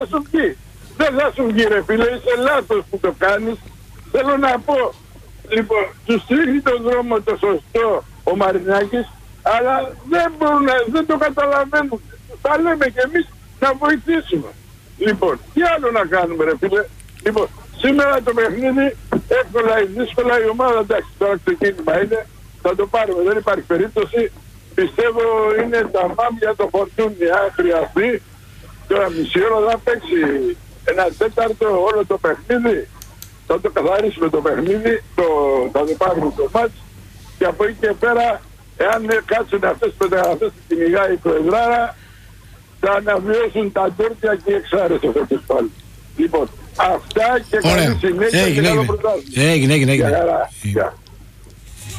θα σου βγει. Δεν θα σου βγει ρε φίλε, είσαι λάθος που το κάνεις. Θέλω να πω, λοιπόν, τους τρίχνει τον δρόμο το σωστό ο Μαρινάκης, αλλά δεν το καταλαβαίνουν. Θα λέμε κι εμείς να βοηθήσουμε. Λοιπόν, τι άλλο να κάνουμε ρε φίλε. Λοιπόν, σήμερα το παιχνίδι, εύκολα ή δύσκολα η ομάδα, εντάξει, τώρα ξεκίνημα είναι, θα το πάρουμε, δεν υπάρχει περίπτωση. Πιστεύω είναι τα μάμια το φορτούνι, αν χρειαστεί. Τώρα μισή ώρα θα παίξει ένα τέταρτο όλο το παιχνίδι. Θα το καθαρίσουμε το παιχνίδι, θα το πάρουμε το μάτς και από εκεί και πέρα, εάν κάτσουν αυτές τις μεταγραφές που κυνηγάει η Προεδράρα, θα αναβιώσουν τα τόρτια και οι εξάρες αυτές πάλι. Λοιπόν, αυτά και καλή συνέχεια και καλό πρωτάθλημα. Έγινε.